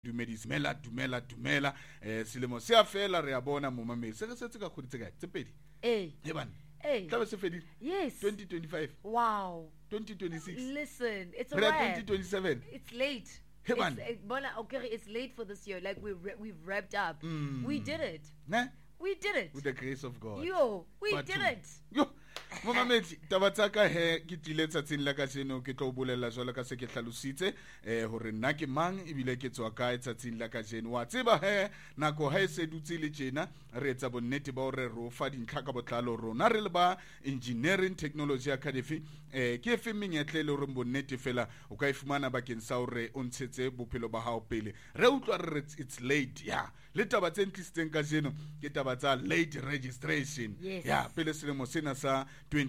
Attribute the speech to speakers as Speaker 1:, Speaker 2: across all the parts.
Speaker 1: dumela selemo se a fela re a bona momamedi se re setse ka kgwedi tse kae tse pedi bana tlabe se fedile
Speaker 2: Yes.
Speaker 1: 2025
Speaker 2: Wow.
Speaker 1: 2026
Speaker 2: Listen, it's
Speaker 1: re ya
Speaker 2: alright.
Speaker 1: 2027
Speaker 2: It's late.
Speaker 1: Hey, man.
Speaker 2: Okay, it's late for this year. Like we've wrapped up. We did it.
Speaker 1: ne
Speaker 2: We did it.
Speaker 1: with the grace of God
Speaker 2: We
Speaker 1: But
Speaker 2: did
Speaker 1: two.
Speaker 2: it.
Speaker 1: yo momamedi taba tsa ka he ke tlile tsatsing la kajeno ke tlo o bolela jwalo ka se ke hlalositse hore nna ke mang ebile ke tswa kae tsatsing la kajeno wa tseba he nako ha e se dutse le tjena re etsa bonnete ba hore re o fa dintlha ka botlalo rona re le ba Engineering Technology Academy ke efe menyetle le hore bonnete fela o ka e fumana bakeng sa hore o ntshetse bophelo ba hao pele re utlwa re it's late le taba tse ntlisitseng kajeno ke taba tsa late registration
Speaker 2: Yes.
Speaker 1: pele selemo sena sa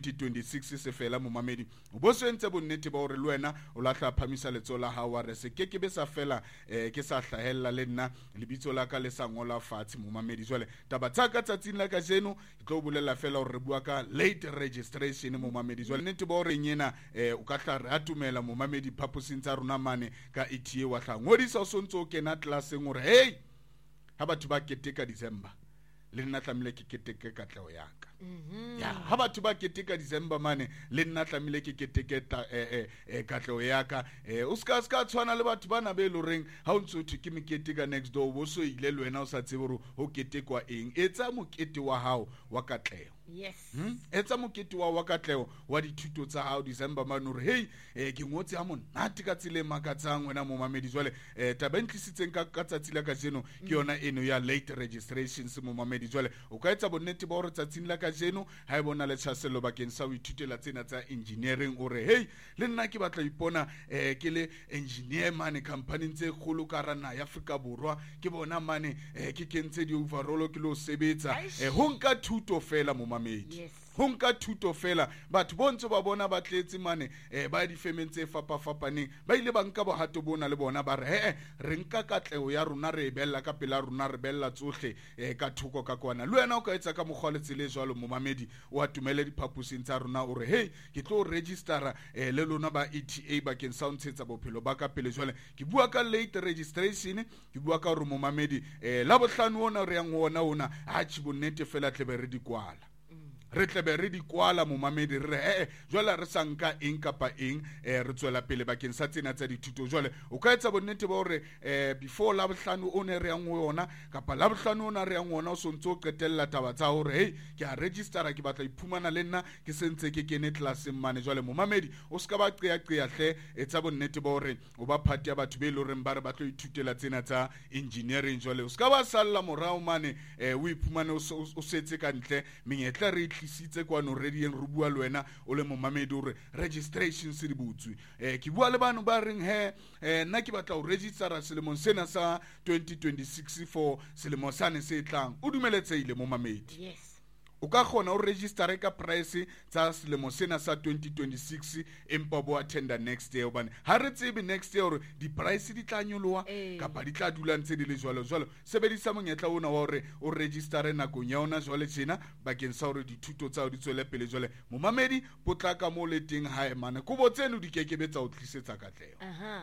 Speaker 1: 2026 se fela momamedi o bo se ntse bonnete ba hore le wena o lahla phamisa letso la hao wa re se ke be sa fela ke sa hlahella le nna lebitso la ka le sa ngola fatshe momamedi jwale taba tsa ka tsatsing la kajeno ke tlo bolela fela hore re bua ka late registration momamedi jwale nnete ba hore nyena o ka hla re atumela momamedi phaposing tsa rona mane ka ETA wa hla ngodisa o sontso o kena classeng hore hey ha batho ba keteka December le nna tlamile ke keteke katleho ya ka ha batho ba keteka December mane le nna tlamile ke keteke katleho ya ka o ska tshwana le batho bana be loreng ha o ntse ke mekete ka next door bo so ile le wena o sa tsebe hore ho ketekwa eng etsa mokete wa hao wa katleho
Speaker 2: Yes.
Speaker 1: etsa mokete wa katleho wa dithuto tsa hao December mane hore hey ke ngotse ha monate ka tsile makatsang wena momamedi jwale taba ntlisitseng ka tsatsi la kajeno ke yona eno ya late registration se momamedi jwale o ka etsa bonnete ba hore tsatsing la kajeno ha e bona le tshaselo bakeng sa ho ithutela tsena tsa engineering ore hey le nna ke batla ipona ke le engineer mane company tse kgolo ka rana ya Afrika Borwa ke bona mane ke kentse di overall ke lo sebetsa ho nka thuto fela momamedi
Speaker 2: Yes.
Speaker 1: ho nka thuto fela batho bontse ba bona ba tletse mane ba difemeng tse fapafapaneng ba ile ba nka bohato bona le bona ba re re nka katleho ya rona re bella ka pela rona re bella tsohle ka thoko ka kwana le wena o ka etsa ka mokgwa le tsele jwalo momamedi o atumele diphaposing tsa rona o re hey ke tlo registera le lona ba ETA bakeng sa ntshetsa bophelo ba ka pele jwale ke bua ka late registration ke bua ka hore momamedi la bohlano ona re yang ona ha tshibonnete fela tlebe re di kwala re tlebe re di kwala momamedi re jwale re sa nka eng kapa eng re tswela pele bakeng sa tsena tsa dithuto jwale o ka etsa bonnete ba hore before la bohlano o ne re yang yona kapa la bohlano ona re yang yona o sontse o qetella taba tsa hore hey ke a registera ke batla iphumana le nna ke sentse ke kene classeng mane jwale momamedi o ska ba qeya hle etsa bonnete ba hore o ba phati ya batho be le hore ba re batla ithutela tsena tsa engineering jwale o ska ba salla morao mane o iphumane o setse ka ntle menyetla re tlisitse kwano ready en re bua le wena o le momamedi hore registration se di butswe ke bua le bana ba reng nna ke batla ho registera selemong sena sa 2026 for selemo sane se tlang o dumeletsehile momamedi
Speaker 2: Yes.
Speaker 1: o ka kgona o registere ka price tsa selemo sena sa 2026 empa bo attenda next year hobane ha re tsebe next year hore di price di tla nyoloha kapa di tla dula ntse di le jwalo sebedisa monyetla ona wa hore o registere nakong ya ona jwale tjena bakeng sa hore dithuto tsa di tswele pele jwale momamedi potlaka mo le teng hae mane kubo tseno di kekebe tsa o tlisetsa katleho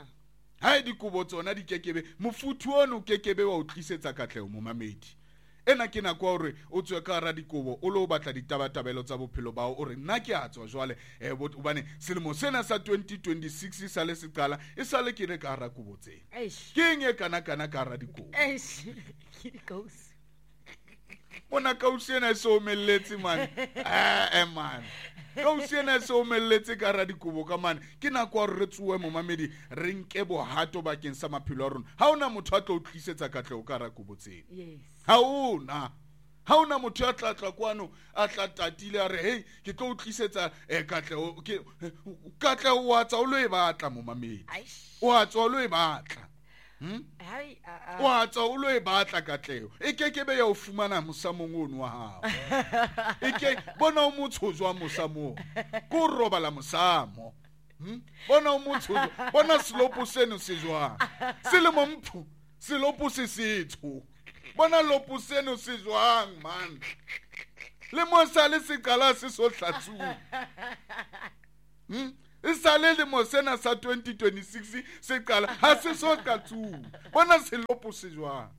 Speaker 1: ha di kubo tsona di kekebe mofuthu ona o kekebe wa o tlisetsa katleho momamedi ena ke nako hore o tswe ka ra dikobo o lo batla ditabatabelo tsa bophelo bao o re nna ke a tswa jwale bobane selemo sena sa 2026 sa le se qala e sa le ke re ka ra kubo tsena ke eng e kana ka ra dikobo bona kausi ena e se omelletse man man kausi ena e se omelletse ka ra dikobo ka mane ke nako hore re tsuwe momamedi re nke bohato bakeng sa maphelo a rona ha ona motho a tlo o tlisetsa katleho ka ra kubo tsena ha ona motho ya tlatla kwano a tla tatile a re hey ke tlo o tlisetsa katleho wa tsa o lo e batla momamedi wa tswa o lo e batla wa tsa o lo e batla katleho e kekebe ya o fumana mosamong ono wa hao bona o motsho jwa mosamong ko robala mosamo bona o motsho bona selopo seno se jwang se le momphu selopo se setsho bona lopo seno se jwang man le mo sa le se qala se so hlatsuwa e sale le mo sena sa 2026 se qala ha se so ka tsuwa bona selopo se jwang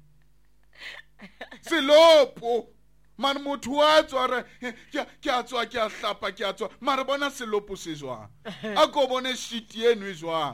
Speaker 1: selopo man motho wa tswa re ke a tswa ke a hlapa ke a tswa mara bona selopo se jwang a ko bone shit eno e jwang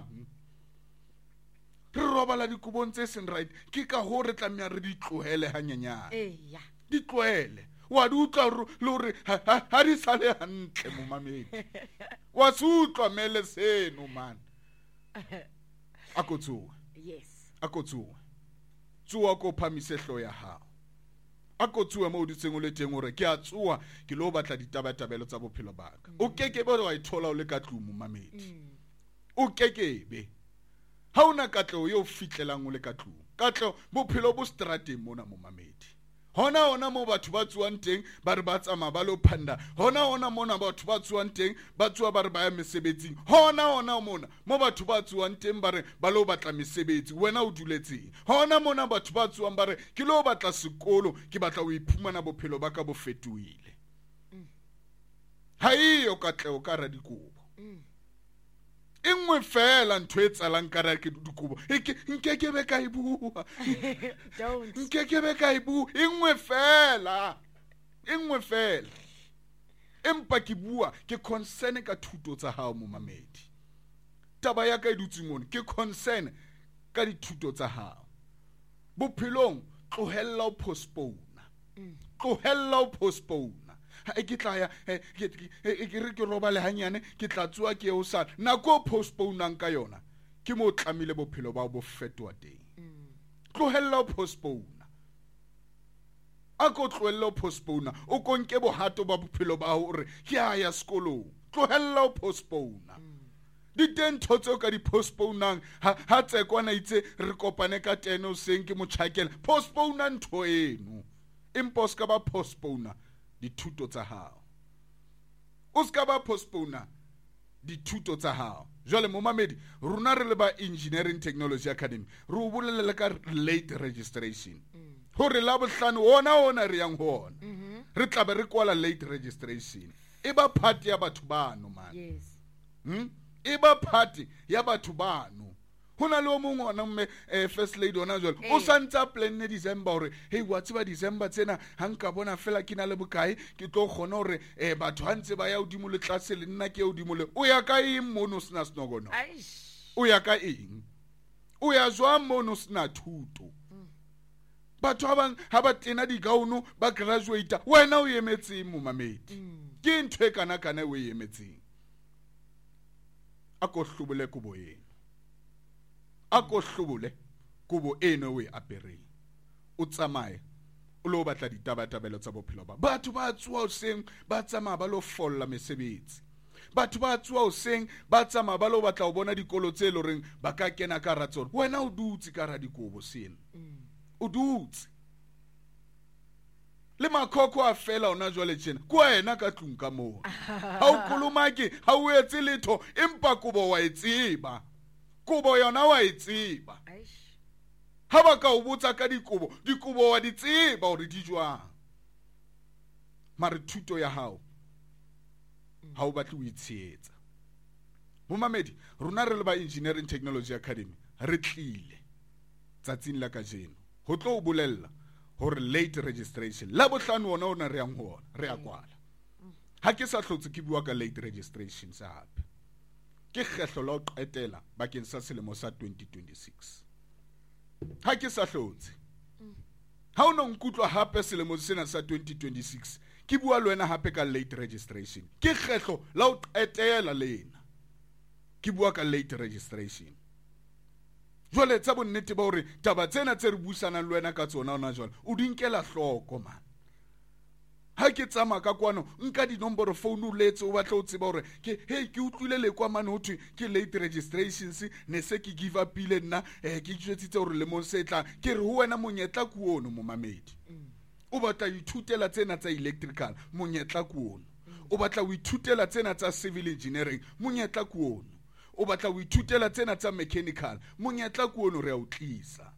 Speaker 1: re robala dikubong tse seng right ke ka ho re tlamya re di tlohele hanyenyana di tlohele wa di utlwa le hore ha di sale hantle mo mamedi wa se utlwa mele seno man a ko tsuwa a ko tsuwa tsuwa ko phamise hlo ya hao a ko tsuwa mo ditseng o le teng hore ke a tsuwa ke lo batla ditabatabelo tsa bophelo baka o kekebe wa ithola o le ka tlumo mamedi o kekebe ha una katleo yo fitlelang o le ka tlumo katleo bophelo bo strateng mona mo mamedi hona mo batho ba tsuwang teng ba re ba tsama ba lo phanda hona mona batho ba tsuwang teng ba tsuwa ba re ba ya mesebetsing hona mona mo batho ba tsuwang teng ba re ba lo batla mesebetsi wena o duletseng hona mona batho ba tsuwang ba re ke lo batla sekolo ke batla o iphumana bophelo ba ka bo fetohile ha iyo katleo ka ra dikobo engwe fela ntho e tsalang ka ra ke dikobo nkekebe ka e bua nkekebe ka e bua engwe fela empa ke bua ke concern ka thuto tsa hao mo mamedi taba ya ka e dutse mona ke concern ka dithuto tsa hao bophelong tlohella o postpone ke tla ya ke re ke robale hanyane ke tla tsoa ke o sa nako postponang ka yona ke mo tlamile bophelo ba bo fetoa teng tlohella o postpone a ko tlohella o postpone o konke bohato ba bophelo ba hore ke a ya sekolong tlohella o postpone di teng thotso ka di postponang ha tsekwana itse re kopane ka 10 o seng ke mo tshakela postpone ntho eno impos ka ba postpone dithuto tsa hao o ska ba postpone dithuto tsa hao jwale mo mamedi rona re le ba Engineering Technology Academy re o bolelele ka late registration hore la bohlano ona re yang ho ona re tla be re kwala late registration e ba party ya batho bano man e ba party ya batho bano hona le o mongwe ona mme first lady ona jwale o santsa plan ne December hore hey wa tseba December tsena ha nka bona fela ke na le bokae ke tlo khona hore batho ha ntse ba ya udimo le class le nna ke udimo le o ya ka eng mono sna snogono o ya ka eng o ya jwa mono sna thuto batho ha ba tena digauno ba graduate wena o emetseng mo mamedi ke ntho e kana o emetseng a ko hlubule kubo yena a ko hlubule kubo eno we apereng o tsamaye o lo batla ditabatabelo tsa bophelo ba batho ba tsuwa o seng ba tsamaya ba lo folla mesebetsi batho ba tsuwa o seng ba tsamaya ba lo batla o bona dikolo tse loreng ba ka kena ka ratsona wena o dutse ka ra dikobo sena o dutse le makhoko a fela ona jwale tjena ko wena ka tlung ka moo ha o kolomake ha o etse letho empa kobo wa etseba kobo yona wa etseba ha ba ka o botsa ka dikobo wa di tseba hore di jwang mare thuto ya hao ha o batla o itshetsa mo mamedi rona re le ba Engineering Technology Academy re tlile tsatsing la kajeno ho tlo o bolella hore late registration la bohlano ona re yang ho re ya kwala ha ke sa hlotse ke bua ka late registration sa hape ke kgetlo la o qetela bakeng sa selemo sa 2026 ha ke sa hlotse ha o no nkutlwa hape selemo sena sa 2026 ke bua le wena hape ka late registration ke kgetlo la o qetela lena ke bua ka late registration jwale tsa bonnete ba hore taba tsena tse re busanang le wena ka tsona ona jwale o di nkela hloko man ha ke tsama ka kwano nka di nomoro phone o letse o batla o tseba hore ke utlwile le kwa mane ho thwe ke late registrations ne se ke give up ile nna ke jwetsitse hore le mo setla ke re ho wena monyetla kuono mo mamedi o batla ithutela tsena tsa electrical monyetla kuono o batla o ithutela tsena tsa civil engineering monyetla kuono o batla o ithutela tsena tsa mechanical monyetla kuono re a utlisa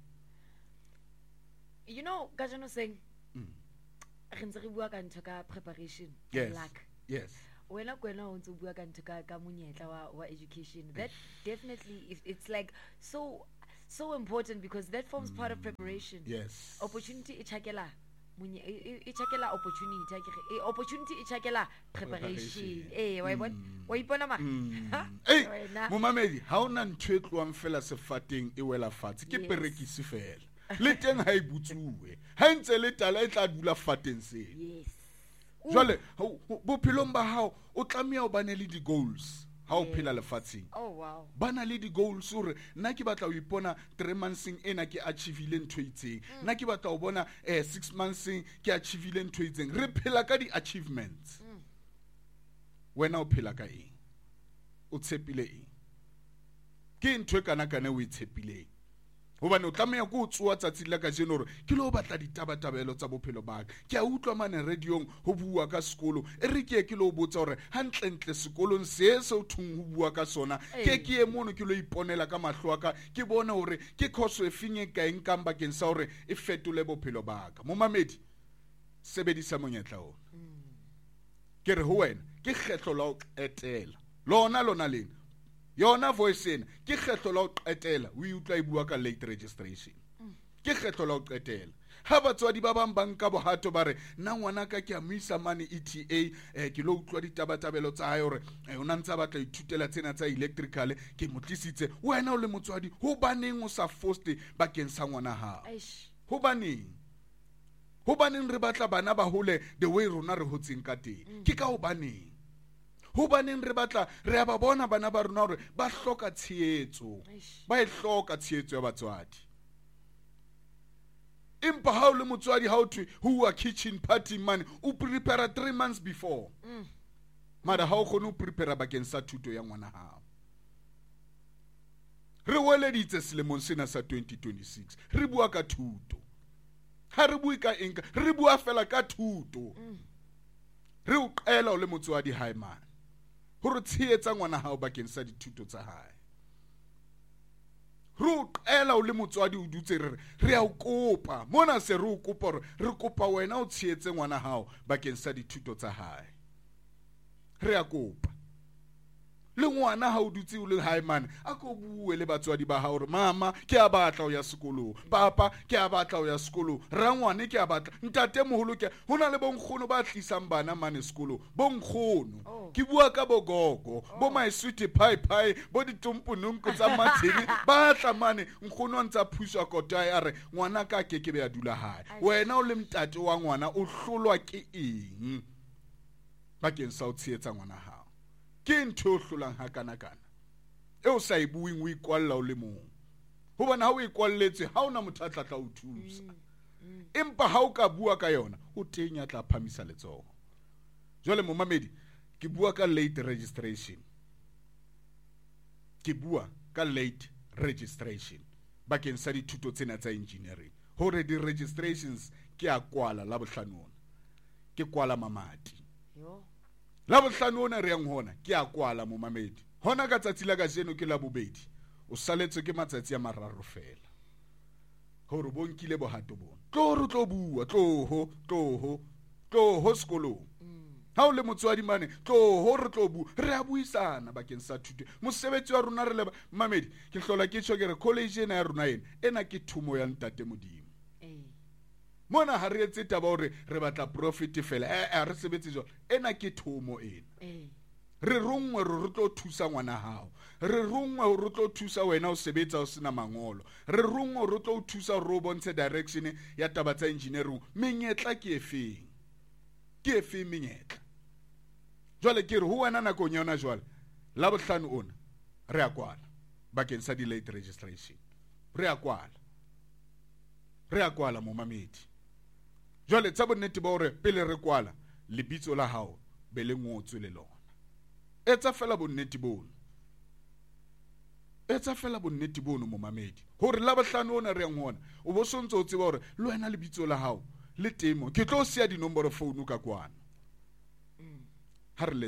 Speaker 2: you know Gajano saying re ntse re bua ka ntho ka preparation
Speaker 1: yes
Speaker 2: luck
Speaker 1: yes
Speaker 2: when I go now to bua ka ntho ka monyetla wa education, that definitely it's like so important because that forms part of preparation.
Speaker 1: Yes.
Speaker 2: Opportunity ichakela ichakela opportunity opportunity ichakela preparation. Wa ibona? Wa ipona ma?
Speaker 1: Momamedi, ha ona ntho e tloang fela sefateng e wela fatshe ke perekisi fela. Le teng ha e butsuwe. Ha ntse le tala e tla dula fateng sena.
Speaker 2: Yes.
Speaker 1: Jwale bophelong ba hao o tlamehile o bane le di goals. Ha o phela lefatsheng.
Speaker 2: Oh wow.
Speaker 1: Bana le di goals hore nna ke batla o ipona 3 months ena ke achievile ntho itseng. Nna ke batla o bona 6 months ke achievile ntho itseng. Re phela ka di achievements. Wena o phela ka eng? O tshepile eng? Ke ntho e kana kana o itshepileng. Hobane o tlameha go tsuwa tsatsi la ka jeno hore ke lo batla ditabatabelo tsa bophelo ba ka. Ke a utlwa mane radiong ho bua ka sekolo e re ke lo botsa hore hantlentle sekolong se o thung ho bua ka sona ke e mono ke lo iponela ka mahlo aka ke bone hore ke khoso e finye ka eng kang bakeng sa hore e fetole bophelo ba ka. Momamedi sebedisa monyetla ona. Ke re ho wena ke kgetlo la o qetela lona leng yona voice ena ke kgetlo la o qetela o utlwa e bua ka late registration. Ke kgetlo la o qetela ha batswadi ba bang banka bohato ba re nna ngwana ka ke a moisa mane ETA ke lo utlwa ditabatabelo tsa hae hore o na ntse batla ithutela tsena tsa electrical ke motlisitse wena o le motswadi ho baneng o sa forced bakeng sa ngwana hao ho baneng re batla bana ba hole the way rona re hotseng ka teng ke ka ho baneng ho baneng re batla re ba bona bana ba rona hore ba hloka tshehetso ba e hloka tshehetso ya batswadi. Impa ha o le motswadi ha o thwe ho a kitchen party man o prepare 3 months before mara ha o khone o prepare bakeng sa thuto ya ngwana hao. Re weleditse selemong sena sa 2026 re bua ka thuto ha re bue ka eng re bua fela ka thuto re o qela o le motswadi hae man hore tshehetsa ngwana hao bakeng sa dithuto tsa hae. Re o qela o le motswadi o dutse re a o kopa mona se re o kopa hore re kopa wena o tshehetse ngwana hao bakeng sa dithuto tsa hae. Re a kopa le ngwana ha o dutse o le hae man a ko bue le batswadi ba hao hore mama ke a batla o ya sekolong, papa ke a batla o ya sekolong, rangwane ke a batla, ntate moholo ke hona le bonkgono ba tlisang bana mane sekolong, bonkgono ke bua ka bogogo bo my sweet pie bo ditumpununku tsa mathini ba tla mane nkgono ntsa phuswa kota ya re ngwana ka ke be a dula hae. Wena o le mtate wa ngwana o hlolwa ke eng bakeng sa o tshehetsa ngwana hao? Ke ntho o hlolang ha kana e o sa e buing o ikwalla o le mong hobane ha o ikwalletse ha ona motho a tla o thusa empa ha o ka bua ka yona o teng ya tla phamisa letsoho. Jwale momamedi ke bua ka late registration bakeng sa dithuto tsena tsa engineering hore di registrations ke a kwala la bohlanona ke kwala mamati la bohlano ona re yang hona ke a kwala momamedi hona ka tsatsi la ka jeno ke la bobedi o saletswe ke matsatsi a mararo fela hore bonkile bohato bona tlo bua tloho sekolong ha o le motswadi mane tloho re tlo bua re a buisana bakeng sa thuto mosebetsi wa rona re le mamedi ke hlola ke tshwe ke re college ena ya rona ena ke thumo ya ntate modimo. Mona ha re etse taba hore re batla profit fela re sebetse jwalo ena ke thomo ena re rongwe re tlo thusa ngwana hao, re rongwe re tlo thusa wena o sebetsa o sena mangolo, re rongwe re tlo thusa hore o bontshe direction ya taba tsa engineering. Menyetla ke efeng menyetla? Jwale ke re ho wena nakong yona jwale la bohlano ona re a kwala bakeng sa di late registration re a kwala momamedi. Jwale tsa bonnete ba hore pele re kwala lebitso la hao be le ngotswe le lona. Etsa fela bonnete bono momamedi hore la bohlano ona re ngona o bo sontse o tseba hore le wena lebitso la hao le temo ke tlo sia dinomoro phone ka kwana. Ha re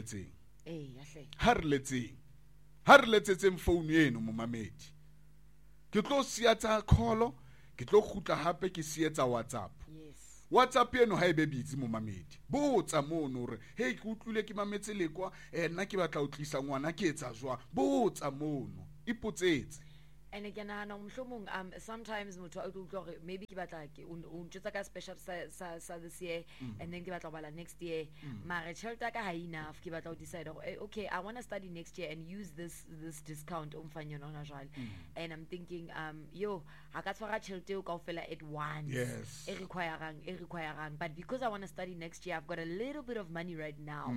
Speaker 1: letsetseng phone eno momamedi ke tlo sia tsa call ke tlo khutla hape ke sietsa WhatsApp WhatsApp eno ha ebe bitsi mo mamedi botsa mono re hey ke utlwile ke mametse lekwa nna ke batla o tlisa ngwana ke etsa jwa botsa mono ipotsetse.
Speaker 2: And again, sometimes maybe ka special sa this year and then next year. Mara chelta ka enough decide okay, I want to study next year and use this discount and I'm thinking I got at once.
Speaker 1: Yes.
Speaker 2: But because I want to study next year, I've got a little bit of money right now.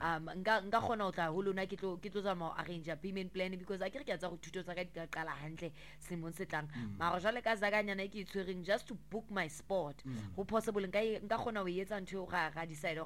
Speaker 2: Arrange a payment plan because I can't just to book my sport. Who possible decide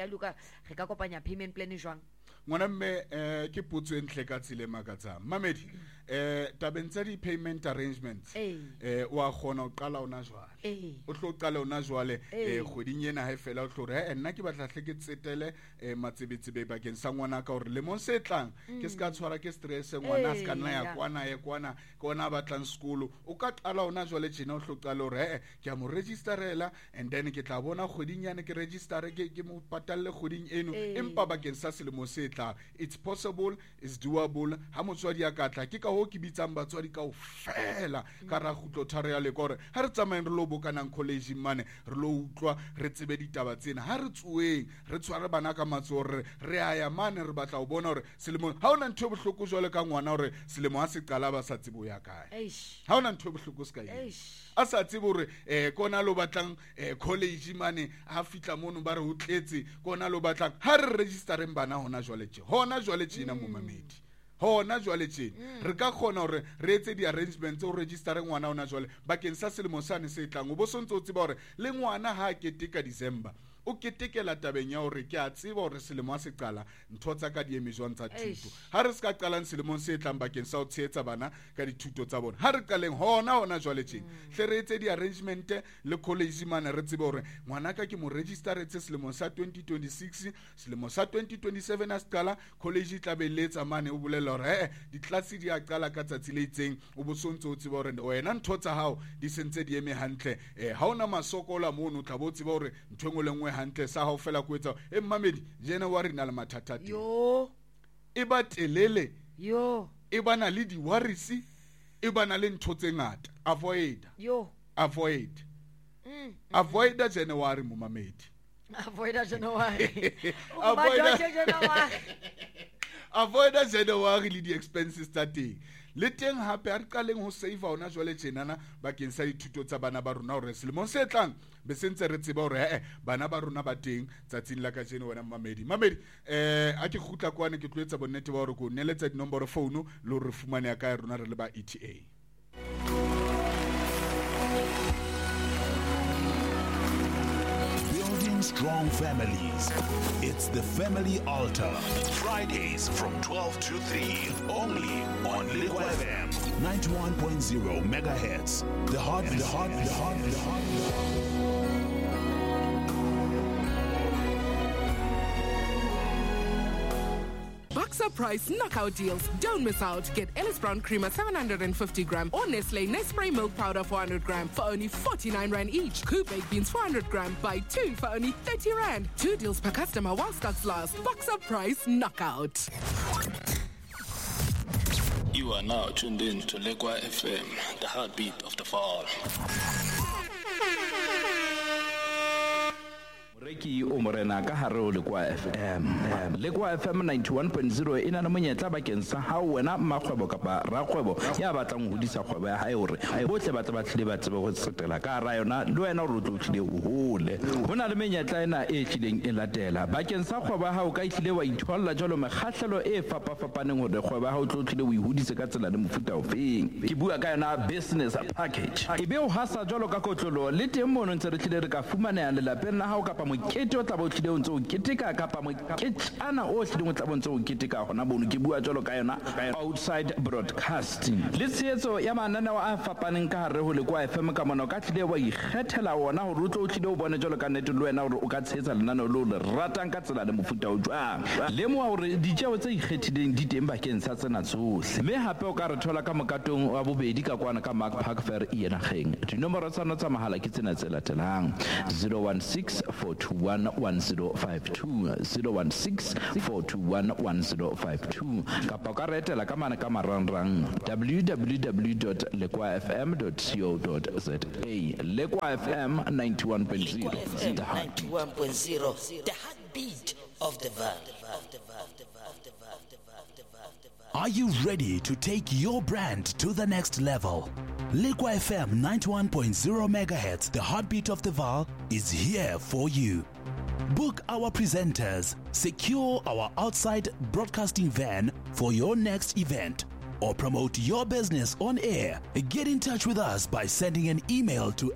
Speaker 2: payment plan
Speaker 1: ngwana mme ke potso entle ka tsile makatsa mamedi tabeng tsa di payment arrangements wa khona o qala ona jwale o tlo qala ona jwale kgoding ena ha fela o tlo re nna ke batla hle ke tsetele matsebetsebe bakeng sa ngwana ka hore le mo se tlang ke ska tshwara ke stress ngwana ska nna ya kwana kona batlang school o ka qala ona jwale tjena o tlo qala hore ke a mo registerela and then ke tla bona kgoding yana ke register ke mo patalle kgoding eno empa bakeng sa selemo se tlang it's possible, it's doable. Ha motswadi ya katla ke ka ho ke bitsang batswadi ka ofela ka ra gutlo thare ya lekore ha re tsamaeng re lo bokanang college mane re lo utlwa re tsebe ditaba tsena ha re tsueng re tshware bana ka matsore re aya mane re batla o bona hore selemo ha ona ntho bohloko jwale ka ngwana hore selemo ha se qala ba sa tsebo ya kae ha ona ntho bohloko ska eng a sa tsebo hore kona lo batlang college mane ha fitla mono ba re ho tletse kona lo batlang ha re registereng bana hona jwale tjena mo mamedi hona jwale tjena re ka khona hore re etse di arrangements o register ngwana hona jwale bakeng sa selemo sane se tlang o bo sontse o tseba hore le ngwana ha ke tika December o ketekela tabeng ya hore ke a tseba hore selemo se qala ntho tsa ka di emejwang tsa thuto ha re ska qalang selemong se tlang bakeng sa o tshetsa bana ka dithuto tsa bona ha re qaleng hona jwale tjena hle re etse di arrangement le college mane re tsebe hore ngwana ka ke mo registeretse selemong sa 2026 selemong sa 2027 a qala college tla beletsa mane o bolela hore di class di a qala ka tsatsi le itseng o bo sontse o tseba hore wena ntho tsa hao di sentse di eme hantle ha ona masokola mono tla bo tseba hore ntho engwe lengwe hantle sa hao fela ko etsa mamedi January na le mathata
Speaker 2: yo
Speaker 1: e ba telele
Speaker 2: yo
Speaker 1: e bana le di worries e bana le ntho tse ngata avoid January mo mamedi
Speaker 2: avoid January
Speaker 1: avoid January le di expenses tsa teng le teng hape a re qaleng ho save ona jwale tjenana bakeng sa dithuto tsa bana ba rona hore selemong se tlang be sentse re tseba hore bana ba rona ba teng tsatsing la ka jeno wena mamedi a ke khutla kwane ke tloetsa bonnete ba hore ko neletsa di nomoro phone le re fumane ya ka rona re le ba ETA.
Speaker 3: Strong families. It's the Family Altar. Fridays from 12 to 3. Only on Lekwa FM 91.0 megahertz. The heart.
Speaker 4: Boxer Price knockout deals. Don't miss out. Get Ellis Brown Creamer 750 gram or Nestle Nespray Milk Powder 400 gram for only 49 Rand each. Coop Baked Beans 400 gram. Buy 2 for only 30 Rand. 2 deals per customer while stocks last. Boxer Price knockout.
Speaker 5: You are now tuned in to Lekwa FM, the heartbeat of the fall.
Speaker 6: Reki o morena ka hare o Lekwa FM. Lekwa FM 91.0 ina na monyetla bakeng sa ha wena mmakgwebo kapa rakgwebo ya batlang ho hodisa kgwebo ya hae hore botle ba tlile ba tsebe go tsetela ka ra yona le wena o tlile o hole. Hona le menyetla ena e tlileng e latela bakeng sa kgwebo ya hao ka tlile wa itholla jalo mekgahlelo e fapafapaneng hore kgwebo ya hao tlile o ihudise ka tsela le mofuta ofeng. Ke bua ka yona business package. Ebe o hasa jalo ka kotlolo le teng mono ntse re tlile re ka fumana le lapeng la hao kapa mokete o tla bo tlile o ntse o keteka kapa moketjana o tlile o tla bo ntse o keteka gona bono ke bua jalo ka yona outside broadcasting le tsheetso ya mananeo a fapaneng ka hare ho Lekwa FM ka mona ka tlile wa ikgethela wona hore o tlo o tlile o bone jalo ka nnete le wena hore o ka tsheetsa lenaneo le le ratang ka tsela le mofuta o jwang le mo hore ditjeo tse ikgethileng di teng bakeng sa tsena tsohle mme hape o ka re thola ka mokatong wa bobedi ka kwana ka Mark Park Fair Enageng dinomoro tsa nna tsa mahala ke tsena tse latelang 016 421 1052 016 421 1052 kapa o ka re etela ka mana ka marangrang www.lekwafm.co.za Lekwa FM 91.0
Speaker 7: the heartbeat of the Vaal.
Speaker 3: Are you ready to take your brand to the next level? Lekwa FM 91.0 MHz, the heartbeat of the Vaal, is here for you. Book our presenters, secure our outside broadcasting van for your next event, or promote your business on air. Get in touch with us by sending an email to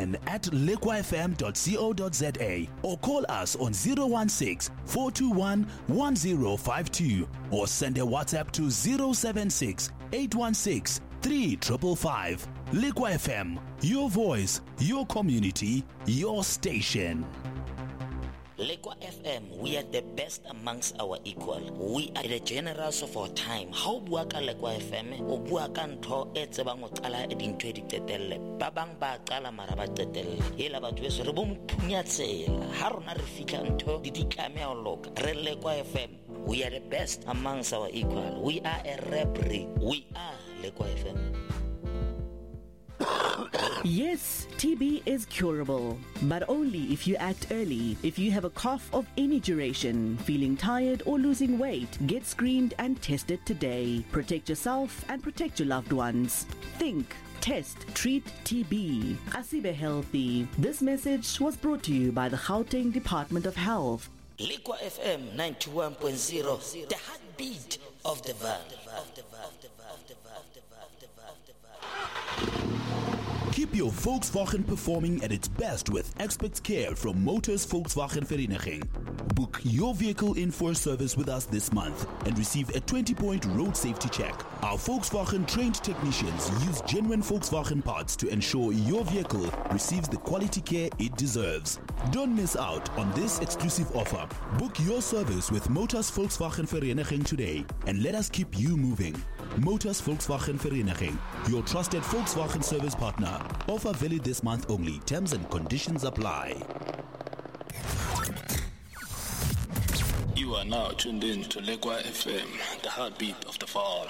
Speaker 3: admin@lekwafm.co.za or call us on 016 421 1052 or send a WhatsApp to 076 816 3555. Lekwa FM, your voice, your community, your station.
Speaker 7: Lekwa FM, we are the best amongst our equal. We are the generals of our time. How bua ka Lekwa FM, o bua ka ntho e tsebang o qala e dintho di tetelle. Ba bang ba qala mara ba tetelle. Ela batho be se re bo mphunya tsela. Ha rona re fika ntho di ditlame o loka. Re Lekwa FM, we are the best amongst our equal. We are a rebri. We are Lekwa FM.
Speaker 8: Yes, TB is curable, but only if you act early. If you have a cough of any duration, feeling tired or losing weight, get screened and tested today. Protect yourself and protect your loved ones. Think, test, treat TB. Asibe healthy. This message was brought to you by the Gauteng Department of Health.
Speaker 7: Lekwa FM 91.0, the heartbeat of the Vaal.
Speaker 3: Keep your Volkswagen performing at its best with expert care from Motors Volkswagen Vereniging. Book your vehicle in for service with us this month and receive a 20-point road safety check. Our Volkswagen trained technicians use genuine Volkswagen parts to ensure your vehicle receives the quality care it deserves. Don't miss out on this exclusive offer. Book your service with Motors Volkswagen Vereniging today and let us keep you moving. Motors Volkswagen Vereniging, your trusted Volkswagen service partner. Offer valid this month only. Terms and conditions apply.
Speaker 5: You are now tuned in to Lekwa FM, the heartbeat of the Vaal.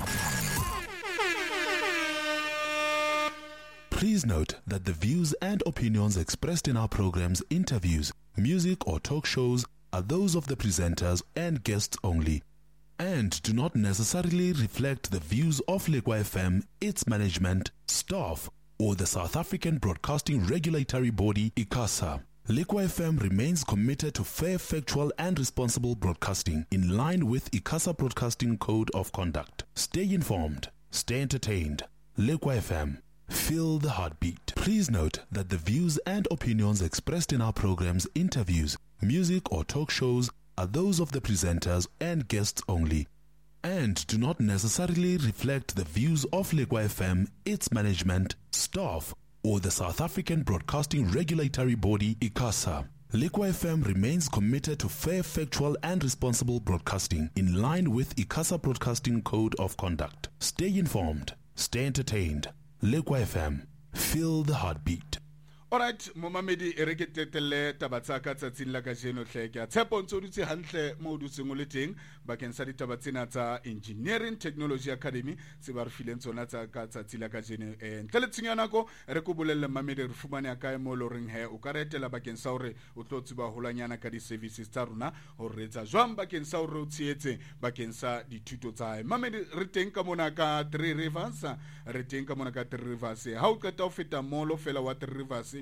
Speaker 3: Please note that the views and opinions expressed in our programs, interviews, music or talk shows are those of the presenters and guests only, and do not necessarily reflect the views of Lekwa FM, its management, staff, or the South African Broadcasting Regulatory Body, ICASA. Lekwa FM remains committed to fair, factual, and responsible broadcasting in line with ICASA Broadcasting Code of Conduct. Stay informed, stay entertained. Lekwa FM, feel the heartbeat. Please note that the views and opinions expressed in our programs, interviews, music, or talk shows are those of the presenters and guests only, and do not necessarily reflect the views of Lekwa FM, its management, staff, or the South African Broadcasting Regulatory Body, ICASA. Lekwa FM remains committed to fair, factual, and responsible broadcasting in line with ICASA Broadcasting Code of Conduct. Stay informed, stay entertained. Lekwa FM, feel the heartbeat.
Speaker 1: Alright, momamedi ereketetele tabatsaka tsatsing la kajeno hle ke a tshepo ntse o dutse hantle mo o dutseng o le teng bakeng sa ditaba tsena tsa Engineering Technology Academy se ba re fileng tsona tsa ka tsatsi la kajeno ntle le tsenya nako re go bolelle mamedi re fumane ya kae mo lo reng he o ka retela bakeng sa hore o tlo tsiba holanyana ka di services tsa rona hore re tsa jwang bakeng sa hore o tsietse bakeng sa dithuto tsa mamedi re teng ka mona ka 3 Rivers re teng ka mona ka 3 Rivers ha o qeta o feta molo fela wa 3 Rivers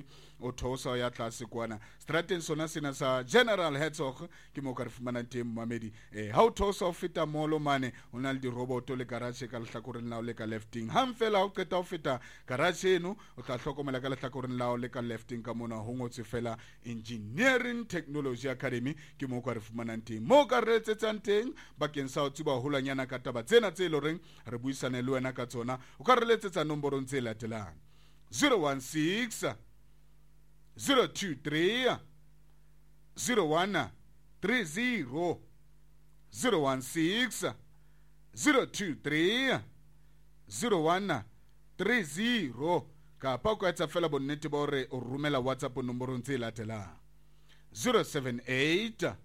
Speaker 1: o thosa ya tlase kwana strateng sona sena sa General Herzog ke mo ka re fumanang teng mamedi ha o thosa o feta molo mane o na le di robot le garage ka lehlakoreng la o le ka lefting hang fela ha o qeta o feta garage eno o tla hlokomela ka lehlakoreng la o le ka lefting ka mona ho ngotswe fela Engineering Technology Academy ke mo ka re fumanang teng mo ka re tsetsang teng bakeng sa o tsuba holanyana ka taba tsena tse loreng re buisane le wena ka tsona o ka re letsetsa nomborong tse latelang 016 023 0130 016 023 0130 kapa o ka etsa fela bonnete ba hore o romela WhatsApp nomborong tse latelang 078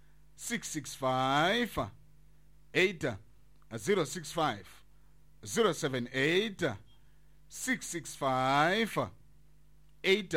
Speaker 1: 665 8 065 078 665 8